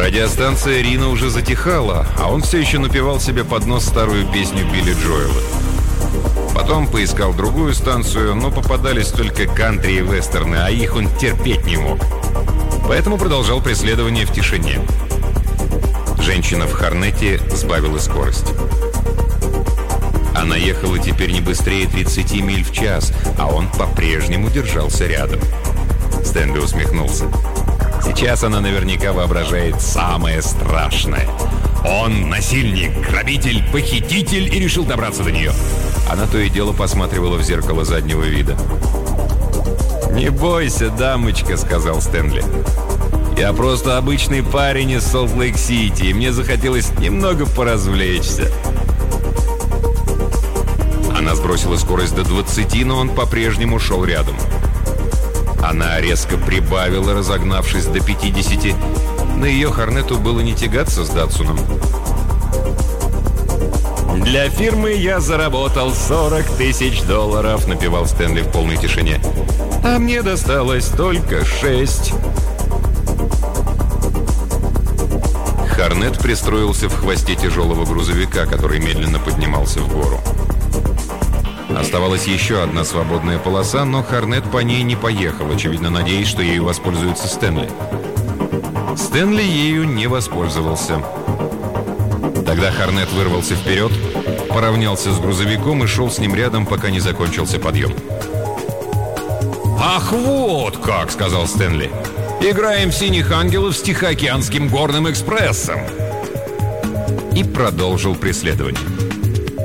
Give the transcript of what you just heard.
Радиостанция Рина уже затихала, а он все еще напевал себе под нос старую песню Билли Джоэла. Потом поискал другую станцию, но попадались только кантри и вестерны, а их он терпеть не мог. Поэтому продолжал преследование в тишине. Женщина в Хорнете сбавила скорость. Она ехала теперь не быстрее 30 миль в час, а он по-прежнему держался рядом. Стэнли усмехнулся. Сейчас она наверняка воображает самое страшное. Он насильник, грабитель, похититель и решил добраться до нее. Она то и дело посматривала в зеркало заднего вида. «Не бойся, дамочка», — сказал Стэнли. «Я просто обычный парень из Солт-Лейк-Сити, и мне захотелось немного поразвлечься». Она сбросила скорость до 20, но он по-прежнему шел рядом. Она резко прибавила, разогнавшись до 50. На ее Хорнету было не тягаться с Датсуном. «Для фирмы я заработал $40 тысяч», — напевал Стэнли в полной тишине. «А мне досталось только 6». Хорнет пристроился в хвосте тяжелого грузовика, который медленно поднимался в гору. Оставалась еще одна свободная полоса, но Хорнет по ней не поехал, очевидно, надеясь, что ею воспользуется Стэнли. Стэнли ею не воспользовался. Тогда Хорнет вырвался вперед, поравнялся с грузовиком и шел с ним рядом, пока не закончился подъем. «Ах, вот как!» — сказал Стэнли. «Играем в «Синих ангелов» с Тихоокеанским горным экспрессом!» И продолжил преследование.